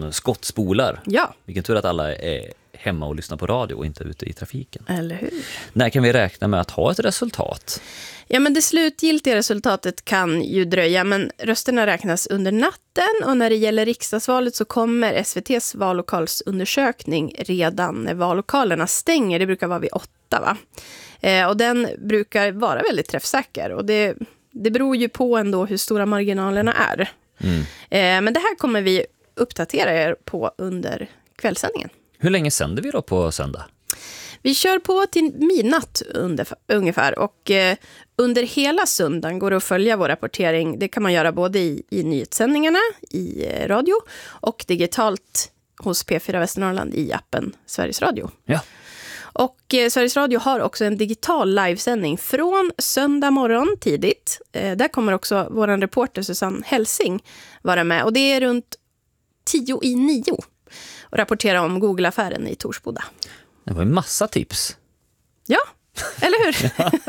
radion skottspolar. Ja. Vilken tur att alla är hemma och lyssnar på radio och inte ute i trafiken. Eller hur? När kan vi räkna med att ha ett resultat? Ja, men det slutgiltiga resultatet kan ju dröja, men rösterna räknas under natten, och när det gäller riksdagsvalet så kommer SVT:s vallokalsundersökning redan när vallokalerna stänger. Det brukar vara vid 8, va? Och den brukar vara väldigt träffsäker, och det beror ju på ändå hur stora marginalerna är. Men det här kommer vi uppdatera er på under kvällssändningen. Hur länge sänder vi då på söndag? Vi kör på till midnatt ungefär, och under hela söndagen går det att följa vår rapportering. Det kan man göra både i nyhetssändningarna i radio och digitalt hos P4 Västernorrland i appen Sveriges Radio. Ja. Och Sveriges Radio har också en digital livesändning från söndag morgon tidigt. Där kommer också vår reporter Susanne Helsing vara med, och det är runt 8:50 och rapportera om Google-affären i Torsboda. Det var en massa tips. Ja, eller hur?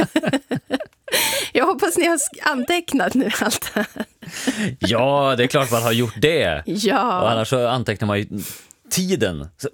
Jag hoppas ni har antecknat nu allt det här. Ja, det är klart man har gjort det. Ja. Och annars så antecknar man ju tiden. Så,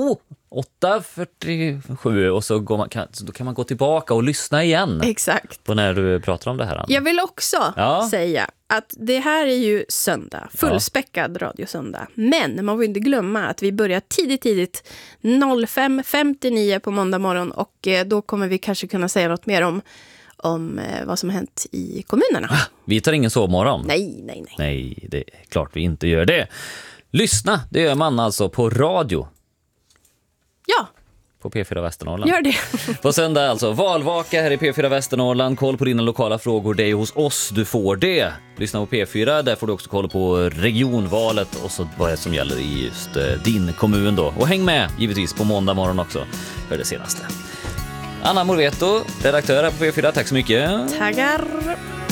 8:47 och så då kan man gå tillbaka och lyssna igen. Exakt. På när du pratar om det här, Anna. Jag vill också säga att det här är ju söndag, fullspäckad radiosöndag. Men man får inte glömma att vi börjar tidigt 05:59 på måndag morgon, och då kommer vi kanske kunna säga något mer om vad som har hänt i kommunerna. Vi tar ingen sovmorgon. Nej. Nej, det är klart vi inte gör det. Lyssna, det gör man alltså på radio. Ja. På P4 Västernorrland. Gör det. På söndag alltså, valvaka här i P4 Västernorrland. Koll på dina lokala frågor, det är hos oss du får det. Lyssna på P4, där får du också koll på regionvalet och så vad det är som gäller i just din kommun då. Och häng med givetvis på måndag morgon också för det senaste. Anna Morveto, redaktör här på P4, tack så mycket. Taggar.